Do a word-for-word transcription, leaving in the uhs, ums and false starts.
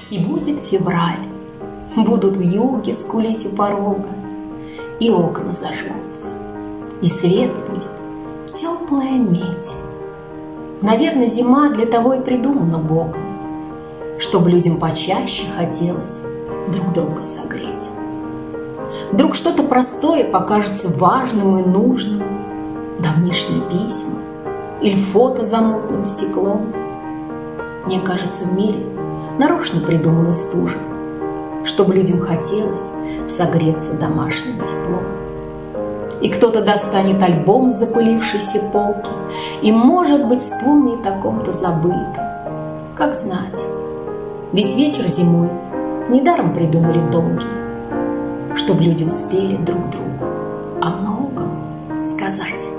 И будет февраль, будут вьюги скулить у порога, и окна зажгутся, и свет будет теплая медь. Наверное, зима для того и придумана Богом, чтобы людям почаще хотелось друг друга согреть. Вдруг что-то простое покажется важным и нужным, давнишние письма или фото за мутным стеклом. Мне кажется, в мире нарочно придумана стужа, чтобы людям хотелось согреться домашним теплом. И кто-то достанет альбом с запылившейся полки и, может быть, вспомнит о ком-то забытом. Как знать, ведь вечер зимой недаром придумали долгий, чтобы люди успели друг другу о многом сказать.